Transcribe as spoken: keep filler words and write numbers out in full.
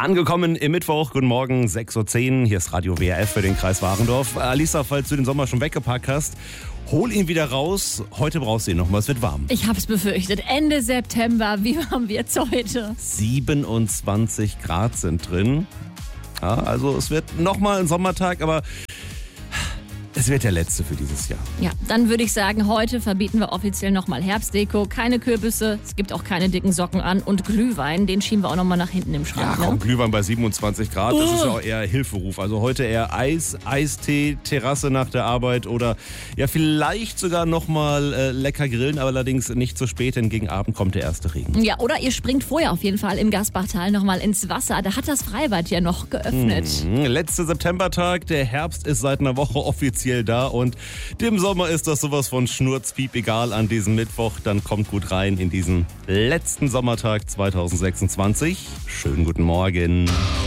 Angekommen im Mittwoch, guten Morgen, sechs Uhr zehn, hier ist Radio W R F für den Kreis Warendorf. Alisa, falls du den Sommer schon weggepackt hast, hol ihn wieder raus. Heute brauchst du ihn noch mal, es wird warm. Ich hab's befürchtet. Ende September, wie warm wird's heute? siebenundzwanzig Grad sind drin. Ja, also es wird nochmal ein Sommertag, aber es wird der letzte für dieses Jahr. Ja, dann würde ich sagen, heute verbieten wir offiziell nochmal Herbstdeko. Keine Kürbisse, es gibt auch keine dicken Socken an und Glühwein, den schieben wir auch nochmal nach hinten im Schrank. Ja, komm, ne? Glühwein bei siebenundzwanzig Grad, das ist ja auch eher Hilferuf. Also heute eher Eis, Eistee, Terrasse nach der Arbeit oder ja vielleicht sogar nochmal äh, lecker grillen, aber allerdings nicht zu spät, denn gegen Abend kommt der erste Regen. Ja, oder ihr springt vorher auf jeden Fall im Gaspachtal nochmal ins Wasser. Da hat das Freibad ja noch geöffnet. Mhm. Letzter Septembertag, der Herbst ist seit einer Woche offiziell da und dem Sommer ist das sowas von Schnurzpiep egal an diesem Mittwoch. Dann kommt gut rein in diesen letzten Sommertag zweitausendsechsundzwanzig. Schönen guten Morgen.